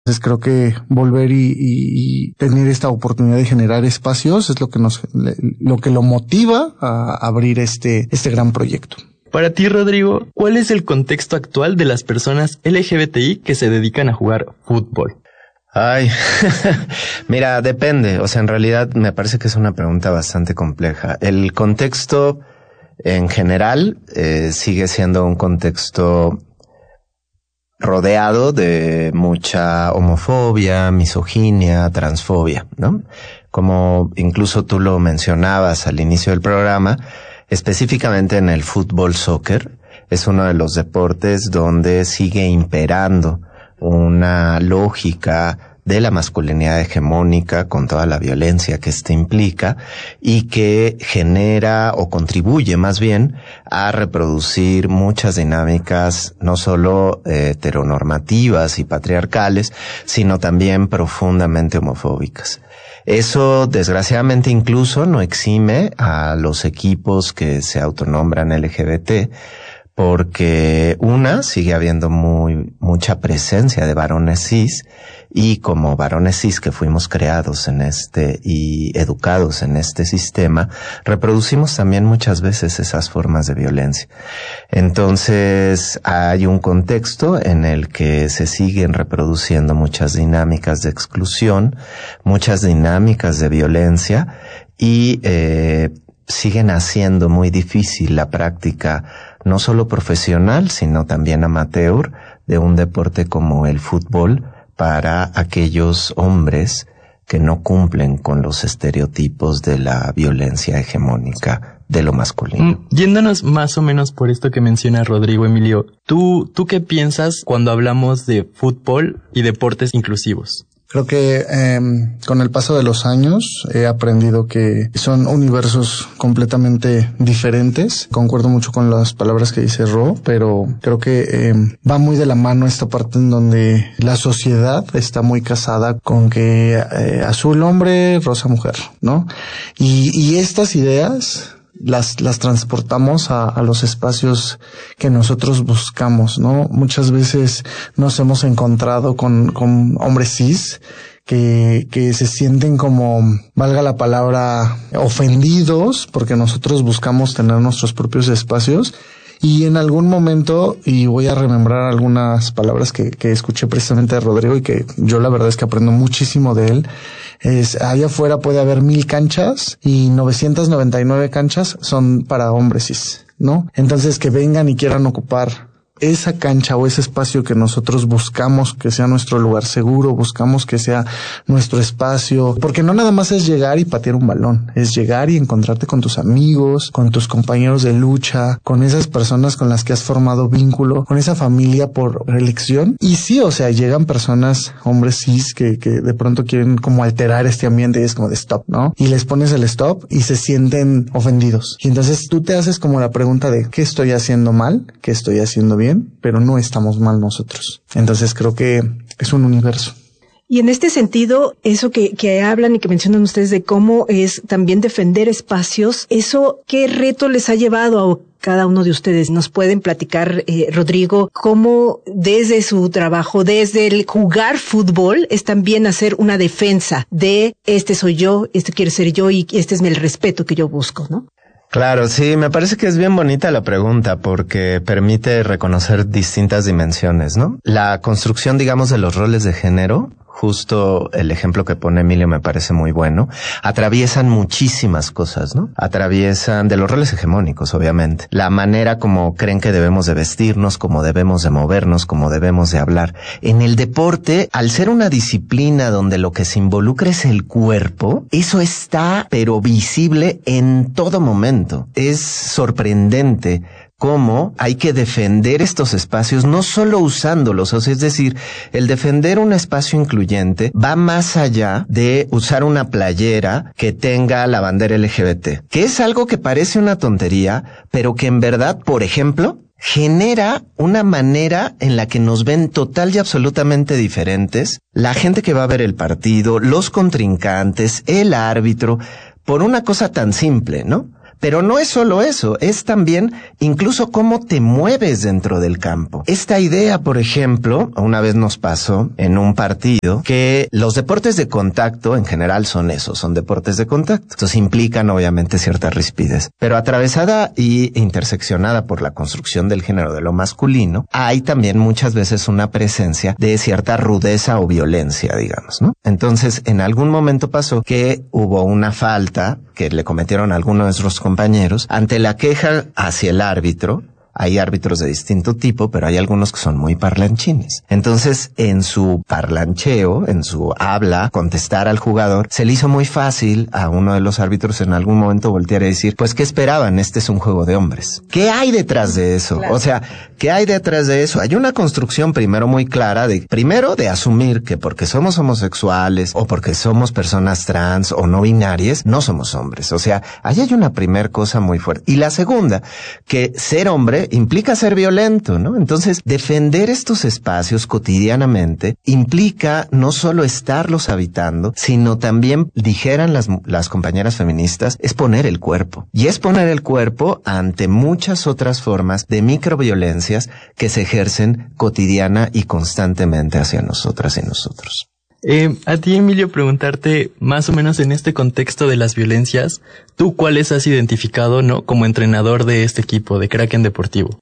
Entonces creo que volver y tener esta oportunidad de generar espacios es lo que lo motiva a abrir este gran proyecto. Para ti, Rodrigo, ¿cuál es el contexto actual de las personas LGBTI que se dedican a jugar fútbol? Ay, mira, depende. O sea, en realidad me parece que es una pregunta bastante compleja. El contexto en general sigue siendo un contexto rodeado de mucha homofobia, misoginia, transfobia, ¿no? Como incluso tú lo mencionabas al inicio del programa, específicamente en el fútbol soccer, es uno de los deportes donde sigue imperando una lógica de la masculinidad hegemónica con toda la violencia que esto implica y que genera o contribuye más bien a reproducir muchas dinámicas no solo heteronormativas y patriarcales, sino también profundamente homofóbicas. Eso, desgraciadamente, incluso no exime a los equipos que se autonombran LGBT, porque sigue habiendo mucha presencia de varones cis, y como varones cis que fuimos creados y educados en este sistema, reproducimos también muchas veces esas formas de violencia. Entonces, hay un contexto en el que se siguen reproduciendo muchas dinámicas de exclusión, muchas dinámicas de violencia, y siguen haciendo muy difícil la práctica no solo profesional, sino también amateur de un deporte como el fútbol para aquellos hombres que no cumplen con los estereotipos de la violencia hegemónica de lo masculino. Yéndonos más o menos por esto que menciona Rodrigo, Emilio, ¿tú qué piensas cuando hablamos de fútbol y deportes inclusivos? Creo que con el paso de los años he aprendido que son universos completamente diferentes. Concuerdo mucho con las palabras que dice Ro, pero creo que va muy de la mano esta parte en donde la sociedad está muy casada con que azul hombre, rosa mujer, ¿no? Y estas ideas las transportamos a los espacios que nosotros buscamos, ¿no? Muchas veces nos hemos encontrado con hombres cis que se sienten como, valga la palabra, ofendidos porque nosotros buscamos tener nuestros propios espacios. Y en algún momento, y voy a remembrar algunas palabras que escuché precisamente de Rodrigo y que yo la verdad es que aprendo muchísimo de él, allá afuera puede haber 1000 canchas y 999 canchas son para hombres cis, ¿no? Entonces que vengan y quieran ocupar esa cancha o ese espacio que nosotros buscamos que sea nuestro lugar seguro, buscamos que sea nuestro espacio, porque no nada más es llegar y patear un balón, es llegar y encontrarte con tus amigos, con tus compañeros de lucha, con esas personas con las que has formado vínculo, con esa familia por elección. Y sí, o sea, llegan personas, hombres cis, que de pronto quieren como alterar este ambiente y es como de stop, ¿no? Y les pones el stop y se sienten ofendidos. Y entonces tú te haces como la pregunta de ¿qué estoy haciendo mal? ¿Qué estoy haciendo bien? Pero no estamos mal nosotros. Entonces creo que es un universo. Y en este sentido, eso que hablan y que mencionan ustedes de cómo es también defender espacios, ¿eso qué reto les ha llevado a cada uno de ustedes? ¿Nos pueden platicar, Rodrigo, cómo desde su trabajo, desde el jugar fútbol, es también hacer una defensa de este soy yo, este quiere ser yo y este es el respeto que yo busco, ¿no? Claro, sí, me parece que es bien bonita la pregunta porque permite reconocer distintas dimensiones, ¿no? La construcción, digamos, de los roles de género, justo el ejemplo que pone Emilio me parece muy bueno, atraviesan muchísimas cosas, ¿no? Atraviesan de los roles hegemónicos, obviamente. La manera como creen que debemos de vestirnos, como debemos de movernos, como debemos de hablar. En el deporte, al ser una disciplina donde lo que se involucra es el cuerpo, eso está, pero visible en todo momento. Es sorprendente cómo hay que defender estos espacios, no solo usándolos, o sea, es decir, el defender un espacio incluyente va más allá de usar una playera que tenga la bandera LGBT, que es algo que parece una tontería, pero que en verdad, por ejemplo, genera una manera en la que nos ven total y absolutamente diferentes, la gente que va a ver el partido, los contrincantes, el árbitro, por una cosa tan simple, ¿no? Pero no es solo eso, es también incluso cómo te mueves dentro del campo. Esta idea, por ejemplo, una vez nos pasó en un partido que los deportes de contacto en general son eso, son deportes de contacto. Entonces implican obviamente cierta rispidez, pero atravesada y interseccionada por la construcción del género de lo masculino, hay también muchas veces una presencia de cierta rudeza o violencia, digamos, ¿no? Entonces, en algún momento pasó que hubo una falta que le cometieron algunos de nuestros compañeros ante la queja hacia el árbitro. Hay árbitros de distinto tipo, pero hay algunos que son muy parlanchines. Entonces, en su parlancheo, en su habla, contestar al jugador, se le hizo muy fácil a uno de los árbitros en algún momento voltear y decir, pues, ¿qué esperaban? Este es un juego de hombres. ¿Qué hay detrás de eso? Claro. O sea, ¿qué hay detrás de eso? Hay una construcción primero muy clara de asumir que porque somos homosexuales o porque somos personas trans o no binarias, no somos hombres. O sea, ahí hay una primer cosa muy fuerte. Y la segunda, que ser hombre implica ser violento, ¿no? Entonces, defender estos espacios cotidianamente implica no solo estarlos habitando, sino también, dijeran las compañeras feministas, es poner el cuerpo. Y es poner el cuerpo ante muchas otras formas de microviolencias que se ejercen cotidiana y constantemente hacia nosotras y nosotros. A ti, Emilio, preguntarte más o menos en este contexto de las violencias, ¿tú cuáles has identificado, no, como entrenador de este equipo de Kraken Deportivo?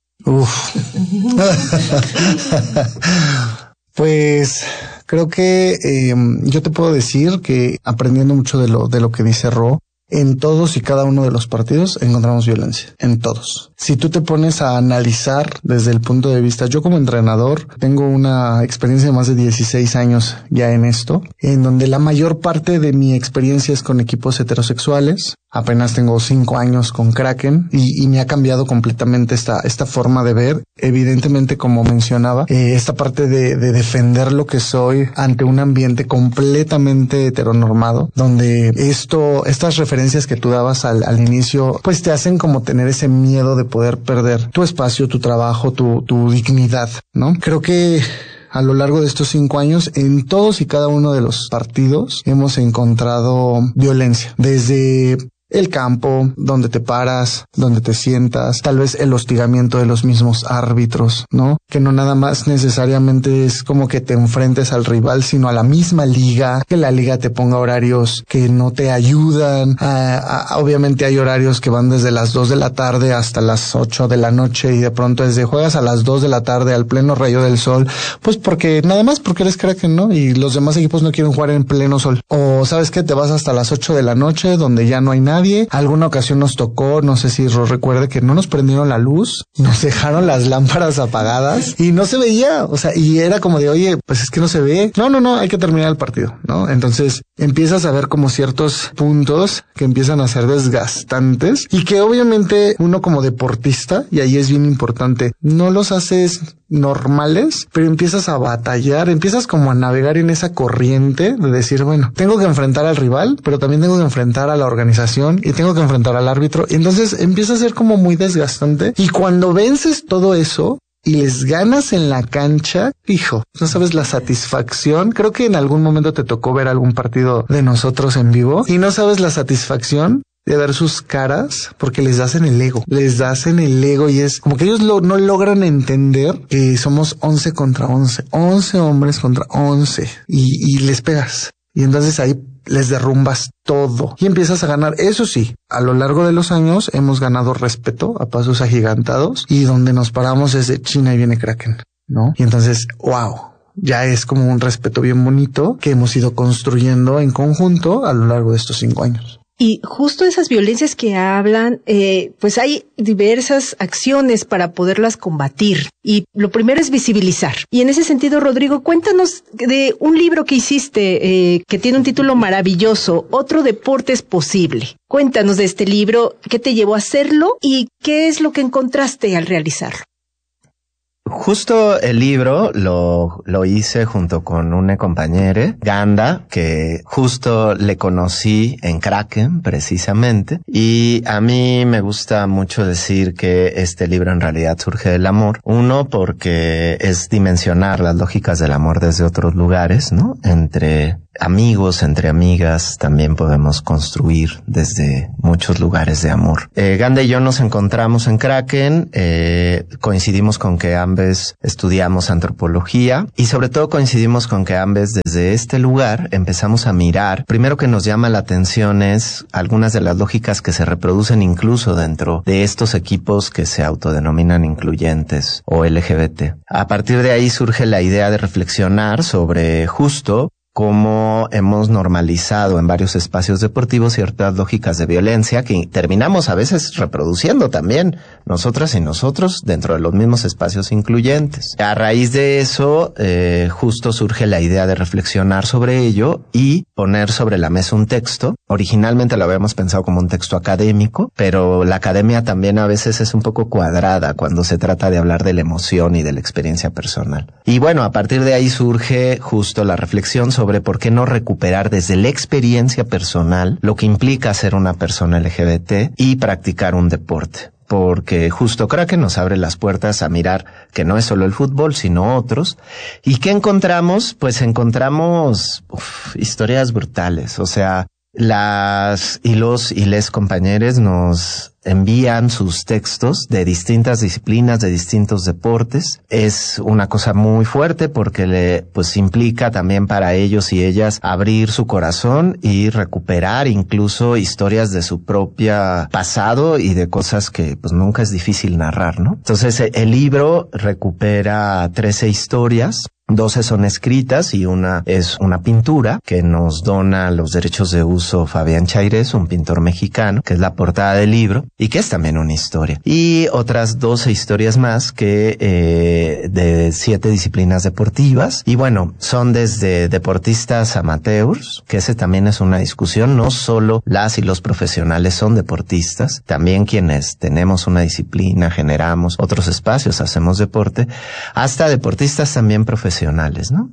Pues creo que yo te puedo decir que aprendiendo mucho de lo que dice Ro, en todos y cada uno de los partidos encontramos violencia, en todos. Si tú te pones a analizar desde el punto de vista, yo como entrenador tengo una experiencia de más de 16 años ya en esto, en donde la mayor parte de mi experiencia es con equipos heterosexuales. Apenas tengo 5 años con Kraken y me ha cambiado completamente esta forma de ver. Evidentemente, como mencionaba, esta parte de defender lo que soy ante un ambiente completamente heteronormado, donde estas referencias que tú dabas al inicio, pues te hacen como tener ese miedo de poder perder tu espacio, tu trabajo, tu dignidad, ¿no? Creo que a lo largo de estos 5 años, en todos y cada uno de los partidos hemos encontrado violencia, desde el campo, donde te paras, donde te sientas, tal vez el hostigamiento de los mismos árbitros, ¿no? Que no nada más necesariamente es como que te enfrentes al rival, sino a la misma liga, que la liga te ponga horarios que no te ayudan. Obviamente hay horarios que van desde las 2 de la tarde hasta las 8 de la noche y de pronto desde juegas a las 2 de la tarde al pleno rayo del sol, pues nada más porque eres Kraken, ¿no? Y los demás equipos no quieren jugar en pleno sol. O ¿sabes qué? Te vas hasta las 8 de la noche donde ya no hay nadie. Alguna ocasión nos tocó, no sé si recuerde, que no nos prendieron la luz, nos dejaron las lámparas apagadas y no se veía, o sea, y era como de, oye, pues es que no se ve. No, hay que terminar el partido, ¿no? Entonces empiezas a ver como ciertos puntos que empiezan a ser desgastantes y que obviamente uno como deportista, y ahí es bien importante, no los haces normales, pero empiezas a batallar, empiezas como a navegar en esa corriente de decir, bueno, tengo que enfrentar al rival, pero también tengo que enfrentar a la organización y tengo que enfrentar al árbitro. Y entonces empieza a ser como muy desgastante. Y cuando vences todo eso y les ganas en la cancha, hijo, no sabes la satisfacción. Creo que en algún momento te tocó ver algún partido de nosotros en vivo y no sabes la satisfacción de ver sus caras, porque les das en el ego y es como que ellos no logran entender que somos 11 contra 11 hombres contra 11 y les pegas. Y entonces ahí les derrumbas todo y empiezas a ganar. Eso sí, a lo largo de los años hemos ganado respeto a pasos agigantados y donde nos paramos es de China y viene Kraken, ¿no? Y entonces, wow, ya es como un respeto bien bonito que hemos ido construyendo en conjunto a lo largo de estos 5 años. Y justo esas violencias que hablan, pues hay diversas acciones para poderlas combatir. Y lo primero es visibilizar. Y en ese sentido, Rodrigo, cuéntanos de un libro que hiciste, que tiene un título maravilloso, Otro deporte es posible. Cuéntanos de este libro, qué te llevó a hacerlo y qué es lo que encontraste al realizarlo. Justo el libro lo hice junto con una compañera, Ganda, que justo le conocí en Kraken precisamente. Y a mí me gusta mucho decir que este libro en realidad surge del amor. Uno, porque es dimensionar las lógicas del amor desde otros lugares, ¿no? Entre amigos, entre amigas, también podemos construir desde muchos lugares de amor. Ganda y yo nos encontramos en Kraken, coincidimos con que ambos estudiamos antropología y sobre todo coincidimos con que ambos desde este lugar empezamos a mirar. Primero que nos llama la atención es algunas de las lógicas que se reproducen incluso dentro de estos equipos que se autodenominan incluyentes o LGBT. A partir de ahí surge la idea de reflexionar sobre justo cómo hemos normalizado en varios espacios deportivos ciertas lógicas de violencia que terminamos a veces reproduciendo también nosotras y nosotros dentro de los mismos espacios incluyentes. A raíz de eso, justo surge la idea de reflexionar sobre ello y poner sobre la mesa un texto. Originalmente lo habíamos pensado como un texto académico, pero la academia también a veces es un poco cuadrada cuando se trata de hablar de la emoción y de la experiencia personal. Y bueno, a partir de ahí surge justo la reflexión sobre por qué no recuperar desde la experiencia personal lo que implica ser una persona LGBT y practicar un deporte. Porque justo Kraken nos abre las puertas a mirar que no es solo el fútbol, sino otros. ¿Y qué encontramos? Pues encontramos historias brutales. O sea, las y les compañeros nos envían sus textos de distintas disciplinas, de distintos deportes. Es una cosa muy fuerte porque pues implica también para ellos y ellas abrir su corazón y recuperar incluso historias de su propia pasado y de cosas que pues nunca es difícil narrar, ¿no? Entonces el libro recupera 13 historias. 12 son escritas y una es una pintura que nos dona los derechos de uso Fabián Chairez, un pintor mexicano, que es la portada del libro y que es también una historia. Y otras 12 historias más que de 7 disciplinas deportivas. Y bueno, son desde deportistas amateurs, que ese también es una discusión. No solo las y los profesionales son deportistas, también quienes tenemos una disciplina, generamos otros espacios, hacemos deporte, hasta deportistas también profesionales, ¿no?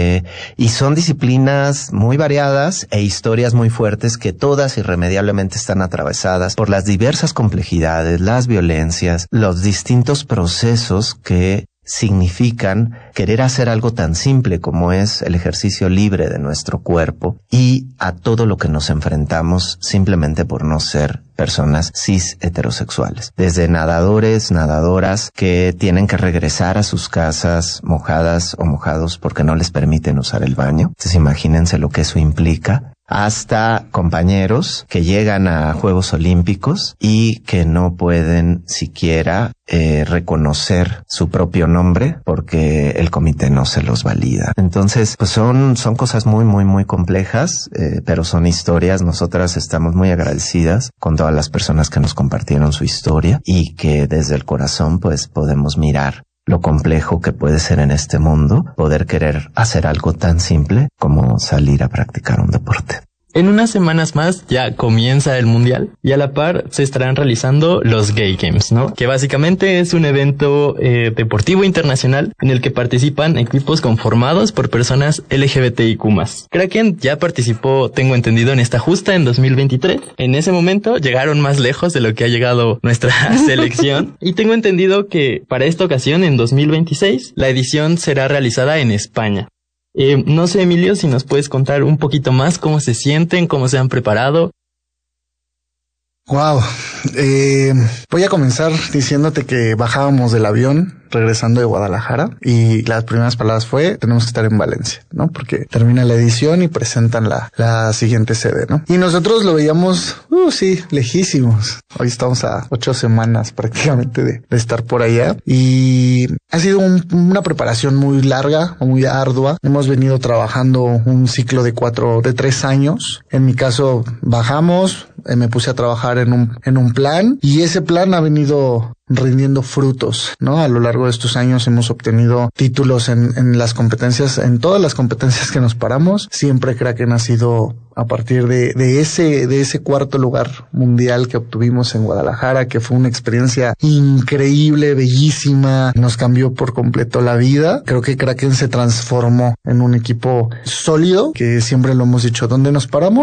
Y son disciplinas muy variadas e historias muy fuertes que todas irremediablemente están atravesadas por las diversas complejidades, las violencias, los distintos procesos que significan querer hacer algo tan simple como es el ejercicio libre de nuestro cuerpo y a todo lo que nos enfrentamos simplemente por no ser personas cis heterosexuales. Desde nadadores, nadadoras que tienen que regresar a sus casas mojadas o mojados porque no les permiten usar el baño. Entonces imagínense lo que eso implica. Hasta compañeros que llegan a Juegos Olímpicos y que no pueden siquiera reconocer su propio nombre porque el comité no se los valida. Entonces, pues son cosas muy, muy, muy complejas, pero son historias. Nosotras estamos muy agradecidas con todas las personas que nos compartieron su historia y que desde el corazón pues podemos mirar lo complejo que puede ser en este mundo poder querer hacer algo tan simple como salir a practicar un deporte. En unas semanas más ya comienza el Mundial y a la par se estarán realizando los Gay Games, ¿no? Que básicamente es un evento deportivo internacional en el que participan equipos conformados por personas LGBTIQ+. Kraken ya participó, tengo entendido, en esta justa en 2023. En ese momento llegaron más lejos de lo que ha llegado nuestra selección y tengo entendido que para esta ocasión, en 2026, la edición será realizada en España. No sé, Emilio, si nos puedes contar un poquito más cómo se sienten, cómo se han preparado. Wow. Voy a comenzar diciéndote que bajábamos del avión regresando de Guadalajara y las primeras palabras fue tenemos que estar en Valencia, ¿no? Porque termina la edición y presentan la siguiente sede, ¿no? Y nosotros lo veíamos, sí, lejísimos. Hoy estamos a 8 semanas prácticamente de estar por allá y ha sido una preparación muy larga, muy ardua. Hemos venido trabajando un ciclo de 3 años. En mi caso bajamos, me puse a trabajar en un plan y ese plan ha venido rindiendo frutos, ¿no? A lo largo de estos años hemos obtenido títulos en las competencias, en todas las competencias que nos paramos. Siempre Kraken ha sido a partir de ese cuarto lugar mundial que obtuvimos en Guadalajara, que fue una experiencia increíble, bellísima, nos cambió por completo la vida. Creo que Kraken se transformó en un equipo sólido, que siempre lo hemos dicho, ¿dónde nos paramos?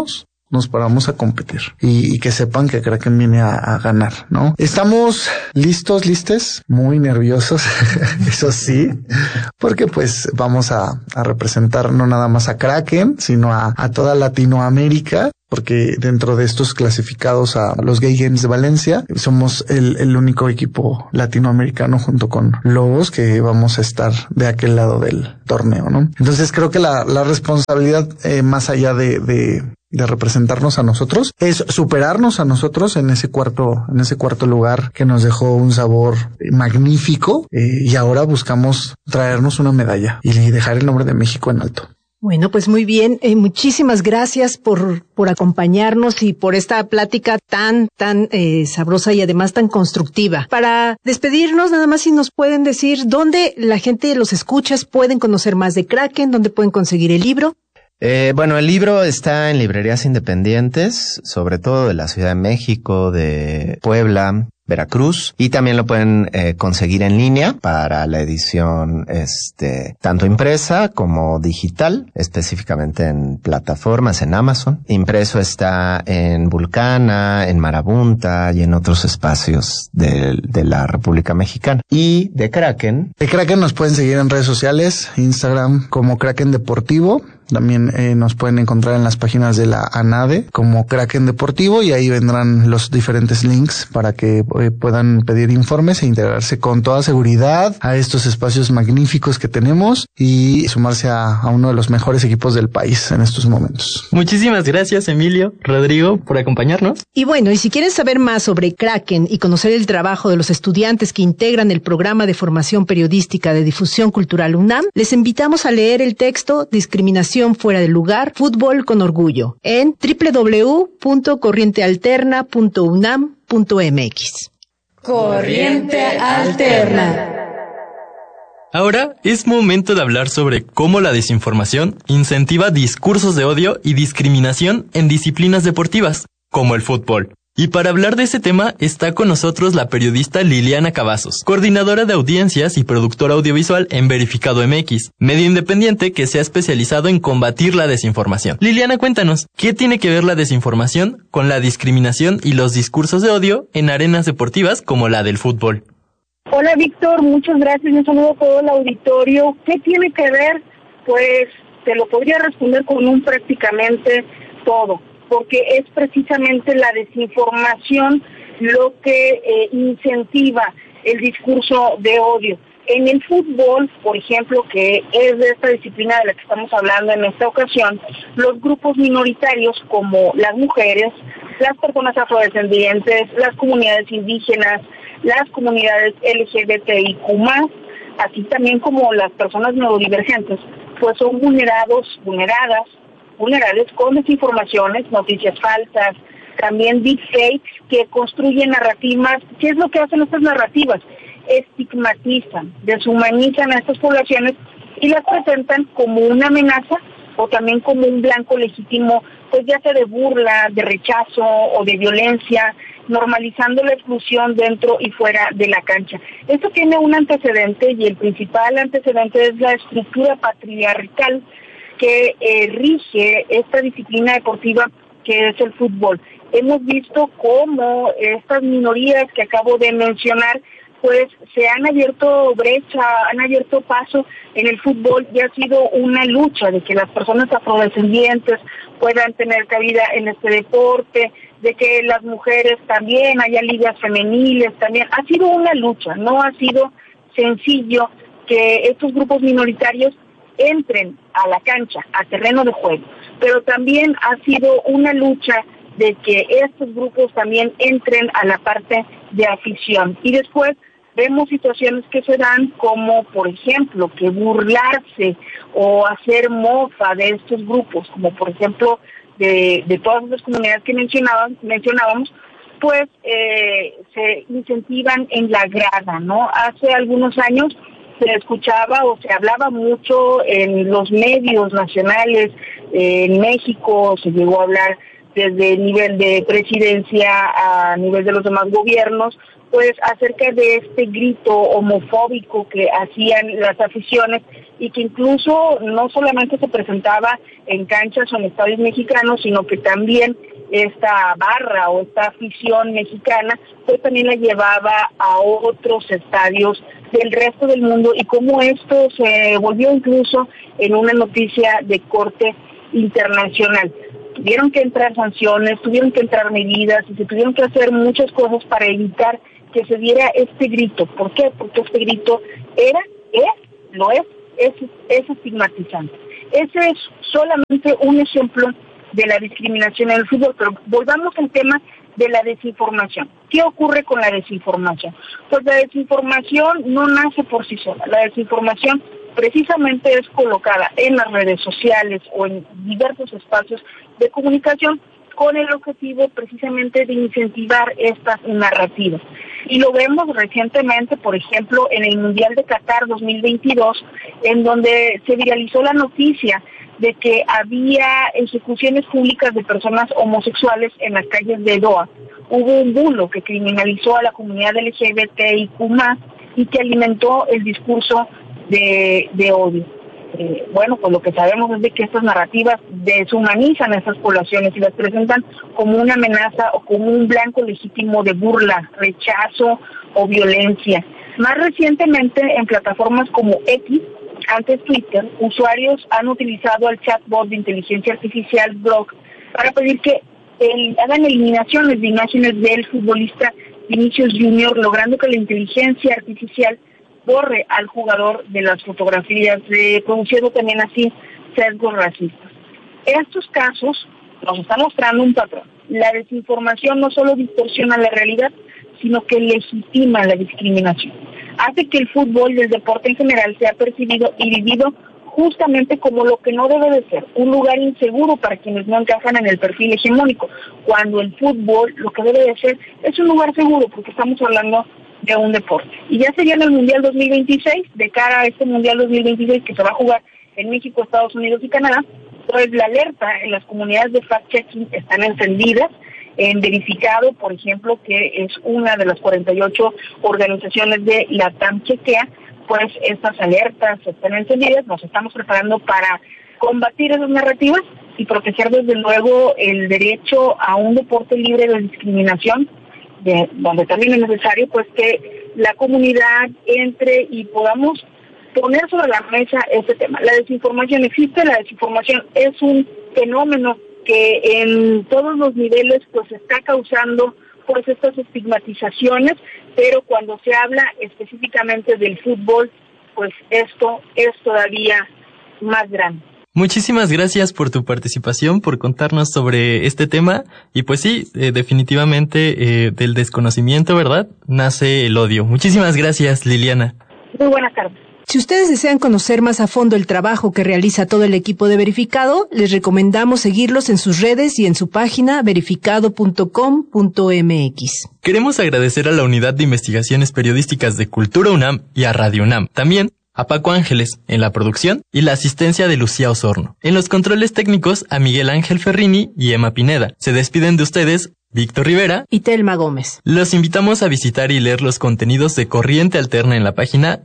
nos paramos a competir y que sepan que Kraken viene a ganar, ¿no? Estamos listes, muy nerviosos, eso sí, porque pues vamos a representar no nada más a Kraken, sino a toda Latinoamérica, porque dentro de estos clasificados a los Gay Games de Valencia, somos el único equipo latinoamericano junto con Lobos que vamos a estar de aquel lado del torneo, ¿no? Entonces creo que la responsabilidad, más allá de representarnos a nosotros, es superarnos a nosotros en ese cuarto lugar que nos dejó un sabor magnífico, y ahora buscamos traernos una medalla y dejar el nombre de México en alto. Bueno, pues muy bien. Muchísimas gracias por acompañarnos y por esta plática tan sabrosa y además tan constructiva. Para despedirnos, nada más si nos pueden decir dónde la gente, los escuchas, pueden conocer más de Kraken, dónde pueden conseguir el libro. Bueno, el libro está en librerías independientes, sobre todo de la Ciudad de México, de Puebla, Veracruz, y también lo pueden conseguir en línea para la edición tanto impresa como digital, específicamente en plataformas, en Amazon. Impreso está en Vulcana, en Marabunta y en otros espacios de la República Mexicana. Y de Kraken. De Kraken nos pueden seguir en redes sociales, Instagram como Kraken Deportivo. También nos pueden encontrar en las páginas de la ANADE como Kraken Deportivo, y ahí vendrán los diferentes links para que puedan pedir informes e integrarse con toda seguridad a estos espacios magníficos que tenemos y sumarse a uno de los mejores equipos del país en estos momentos. Muchísimas gracias, Emilio, Rodrigo, por acompañarnos. Y bueno, y si quieren saber más sobre Kraken y conocer el trabajo de los estudiantes que integran el programa de formación periodística de difusión cultural UNAM, les invitamos a leer el texto Discriminación fuera de lugar, fútbol con orgullo, en www.corrientealterna.unam.mx. Corriente Alterna. Ahora es momento de hablar sobre cómo la desinformación incentiva discursos de odio y discriminación en disciplinas deportivas, como el fútbol. Y para hablar de ese tema está con nosotros la periodista Liliana Cavazos, coordinadora de audiencias y productora audiovisual en Verificado MX, medio independiente que se ha especializado en combatir la desinformación. Liliana, cuéntanos, ¿qué tiene que ver la desinformación con la discriminación y los discursos de odio en arenas deportivas como la del fútbol? Hola Víctor, muchas gracias, un saludo a todo el auditorio. ¿Qué tiene que ver? Pues te lo podría responder con un prácticamente todo, porque es precisamente la desinformación lo que incentiva el discurso de odio. En el fútbol, por ejemplo, que es de esta disciplina de la que estamos hablando en esta ocasión, los grupos minoritarios como las mujeres, las personas afrodescendientes, las comunidades indígenas, las comunidades LGBTIQ+, así también como las personas neurodivergentes, pues son vulnerables con desinformaciones, noticias falsas, también deepfakes que construyen narrativas. ¿Qué es lo que hacen estas narrativas? Estigmatizan, deshumanizan a estas poblaciones y las presentan como una amenaza o también como un blanco legítimo, pues ya sea de burla, de rechazo o de violencia, normalizando la exclusión dentro y fuera de la cancha. Esto tiene un antecedente, y el principal antecedente es la estructura patriarcal que rige esta disciplina deportiva que es el fútbol. Hemos visto cómo estas minorías que acabo de mencionar pues se han abierto brecha, han abierto paso en el fútbol, y ha sido una lucha de que las personas afrodescendientes puedan tener cabida en este deporte, de que las mujeres también, haya ligas femeniles también. Ha sido una lucha, no ha sido sencillo que estos grupos minoritarios entren a la cancha, a terreno de juego, pero también ha sido una lucha de que estos grupos también entren a la parte de afición. Y después vemos situaciones que se dan como, por ejemplo, que burlarse o hacer mofa de estos grupos, como por ejemplo de todas las comunidades que mencionábamos, pues se incentivan en la grada, ¿no? Hace algunos años se escuchaba o se hablaba mucho en los medios nacionales, en México se llegó a hablar desde el nivel de presidencia a nivel de los demás gobiernos, pues acerca de este grito homofóbico que hacían las aficiones y que incluso no solamente se presentaba en canchas o en estadios mexicanos, sino que también esta barra o esta afición mexicana pues también la llevaba a otros estadios del resto del mundo, y cómo esto se volvió incluso en una noticia de corte internacional. Tuvieron que entrar sanciones, tuvieron que entrar medidas y se tuvieron que hacer muchas cosas para evitar que se diera este grito. ¿Por qué? Porque este grito es estigmatizante. Ese es solamente un ejemplo de la discriminación en el fútbol, pero volvamos al tema de la desinformación. ¿Qué ocurre con la desinformación? Pues la desinformación no nace por sí sola. La desinformación precisamente es colocada en las redes sociales o en diversos espacios de comunicación con el objetivo precisamente de incentivar estas narrativas. Y lo vemos recientemente, por ejemplo, en el Mundial de Qatar 2022, en donde se viralizó la noticia de que había ejecuciones públicas de personas homosexuales en las calles de Doha. Hubo un bulo que criminalizó a la comunidad LGBTIQ+, y que alimentó el discurso de odio. Bueno, pues lo que sabemos es de que estas narrativas deshumanizan a estas poblaciones y las presentan como una amenaza o como un blanco legítimo de burla, rechazo o violencia. Más recientemente, en plataformas como X, antes Twitter, usuarios han utilizado el chatbot de inteligencia artificial Grok para pedir que hagan eliminaciones de imágenes del futbolista Vinicius Jr., logrando que la inteligencia artificial borre al jugador de las fotografías, produciendo también así sesgos racistas. Estos casos nos están mostrando un patrón. La desinformación no solo distorsiona la realidad, sino que legitima la discriminación. Hace que el fútbol y el deporte en general sea percibido y vivido justamente como lo que no debe de ser, un lugar inseguro para quienes no encajan en el perfil hegemónico, cuando el fútbol lo que debe de ser es un lugar seguro, porque estamos hablando de un deporte. Y ya sería en el Mundial 2026, de cara a este Mundial 2026 que se va a jugar en México, Estados Unidos y Canadá, pues la alerta en las comunidades de fact-checking están encendidas, en verificado, por ejemplo, que es una de las 48 organizaciones de LATAM Chequea, pues estas alertas están encendidas, nos estamos preparando para combatir esas narrativas y proteger desde luego el derecho a un deporte libre de discriminación, donde también es necesario pues que la comunidad entre y podamos poner sobre la mesa este tema. La desinformación existe, la desinformación es un fenómeno que en todos los niveles pues está causando pues estas estigmatizaciones, pero cuando se habla específicamente del fútbol, pues esto es todavía más grande. Muchísimas gracias por tu participación, por contarnos sobre este tema. Y pues sí, definitivamente del desconocimiento, ¿verdad?, nace el odio. Muchísimas gracias, Liliana. Muy buenas tardes. Si ustedes desean conocer más a fondo el trabajo que realiza todo el equipo de Verificado, les recomendamos seguirlos en sus redes y en su página verificado.com.mx. Queremos agradecer a la Unidad de Investigaciones Periodísticas de Cultura UNAM y a Radio UNAM. También a Paco Ángeles en la producción y la asistencia de Lucía Osorno. En los controles técnicos a Miguel Ángel Ferrini y Emma Pineda. Se despiden de ustedes Víctor Rivera y Telma Gómez. Los invitamos a visitar y leer los contenidos de Corriente Alterna en la página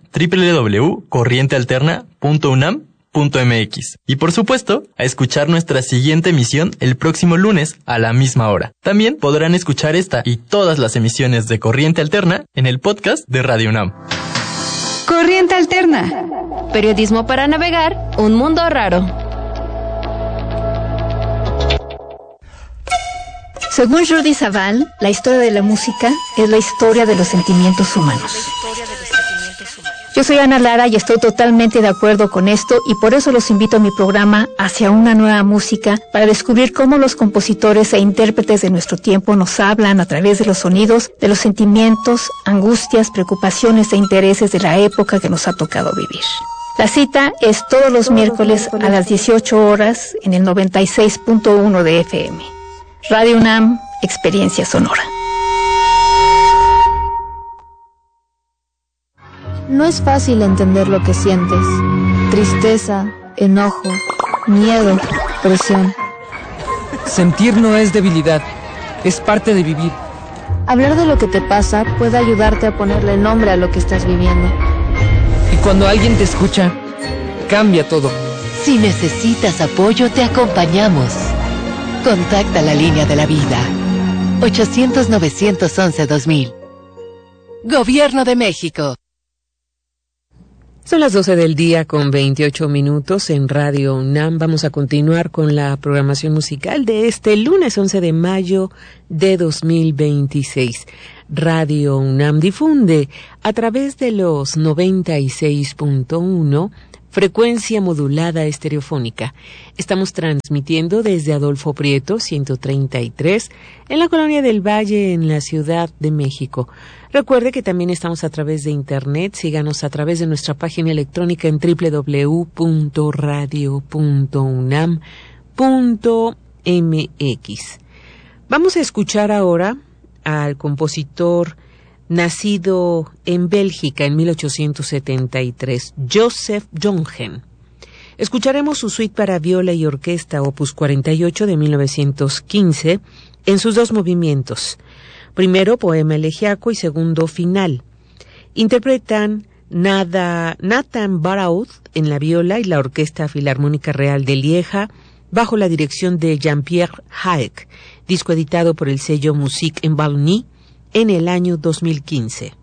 www.corrientealterna.unam.mx y por supuesto a escuchar nuestra siguiente emisión el próximo lunes a la misma hora. También podrán escuchar esta y todas las emisiones de Corriente Alterna en el podcast de Radio UNAM. Corriente Alterna. Periodismo para navegar un mundo raro. Según Jordi Savall, la historia de la música es la historia de los sentimientos humanos. Yo soy Ana Lara y estoy totalmente de acuerdo con esto y por eso los invito a mi programa Hacia una nueva música para descubrir cómo los compositores e intérpretes de nuestro tiempo nos hablan a través de los sonidos, de los sentimientos, angustias, preocupaciones e intereses de la época que nos ha tocado vivir. La cita es todos los miércoles a las 18 horas en el 96.1 de FM. Radio UNAM, Experiencia Sonora. No es fácil entender lo que sientes. Tristeza, enojo, miedo, presión. Sentir no es debilidad, es parte de vivir. Hablar de lo que te pasa puede ayudarte a ponerle nombre a lo que estás viviendo. Y cuando alguien te escucha, cambia todo. Si necesitas apoyo, te acompañamos. Contacta la línea de la vida. 800-911-2000. Gobierno de México. Son las 12 del día con 28 minutos en Radio UNAM. Vamos a continuar con la programación musical de este lunes 11 de mayo de 2026. Radio UNAM difunde a través de los 96.1 frecuencia modulada estereofónica. Estamos transmitiendo desde Adolfo Prieto 133 en la Colonia del Valle en la Ciudad de México. Recuerde que también estamos a través de internet. Síganos a través de nuestra página electrónica en www.radio.unam.mx. Vamos a escuchar ahora al compositor nacido en Bélgica en 1873, Joseph Jongen. Escucharemos su suite para viola y orquesta, opus 48 de 1915, en sus dos movimientos. Primero, poema elegiaco y segundo, final. Interpretan Nathan Barraud en la viola y la Orquesta Filarmónica Real de Lieja, bajo la dirección de Jean-Pierre Haek, disco editado por el sello Musique en Wallonie en el año 2015.